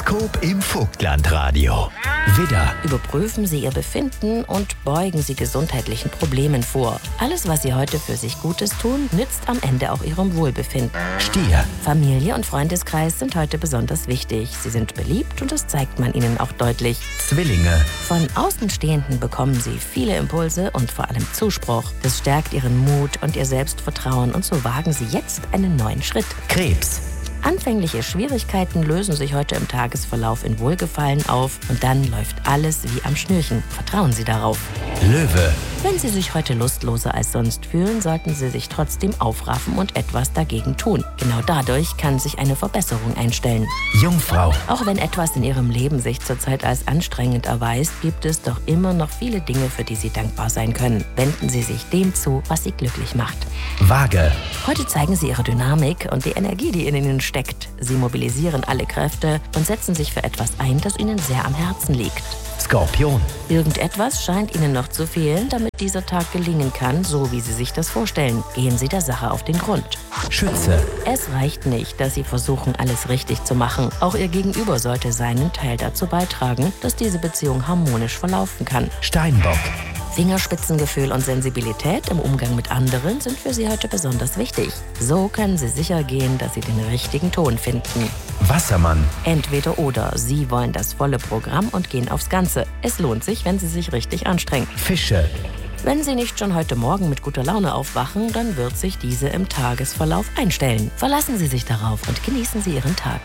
Horoskop im Vogtlandradio. Widder, Überprüfen Sie Ihr Befinden und beugen Sie gesundheitlichen Problemen vor. Alles, was Sie heute für sich Gutes tun, nützt am Ende auch Ihrem Wohlbefinden. Stier, Familie und Freundeskreis sind heute besonders wichtig. Sie sind beliebt und das zeigt man ihnen auch deutlich. Zwillinge, Von Außenstehenden bekommen Sie viele Impulse und vor allem Zuspruch. Das stärkt Ihren Mut und Ihr Selbstvertrauen und so wagen Sie jetzt einen neuen Schritt. Krebs, Anfängliche Schwierigkeiten lösen sich heute im Tagesverlauf in Wohlgefallen auf und dann läuft alles wie am Schnürchen. Vertrauen Sie darauf. Löwe, Wenn Sie sich heute lustloser als sonst fühlen, sollten Sie sich trotzdem aufraffen und etwas dagegen tun. Genau dadurch kann sich eine Verbesserung einstellen. Jungfrau, Auch wenn etwas in Ihrem Leben sich zurzeit als anstrengend erweist, gibt es doch immer noch viele Dinge, für die Sie dankbar sein können. Wenden Sie sich dem zu, was Sie glücklich macht. Waage, Heute zeigen Sie Ihre Dynamik und die Energie, die in Ihnen steckt. Sie mobilisieren alle Kräfte und setzen sich für etwas ein, das Ihnen sehr am Herzen liegt. Skorpion, Irgendetwas scheint Ihnen noch zu fehlen, damit dieser Tag gelingen kann, so wie Sie sich das vorstellen. Gehen Sie der Sache auf den Grund. Schütze, Es reicht nicht, dass Sie versuchen, alles richtig zu machen. Auch Ihr Gegenüber sollte seinen Teil dazu beitragen, dass diese Beziehung harmonisch verlaufen kann. Steinbock, Fingerspitzengefühl und Sensibilität im Umgang mit anderen sind für Sie heute besonders wichtig. So können Sie sicher gehen, dass Sie den richtigen Ton finden. Wassermann, Entweder oder, Sie wollen das volle Programm und gehen aufs Ganze. Es lohnt sich, wenn Sie sich richtig anstrengen. Fische, Wenn Sie nicht schon heute Morgen mit guter Laune aufwachen, dann wird sich diese im Tagesverlauf einstellen. Verlassen Sie sich darauf und genießen Sie Ihren Tag.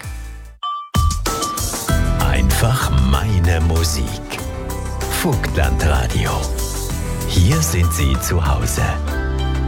einfach meine Musik. Vogtlandradio. Hier sind Sie zu Hause.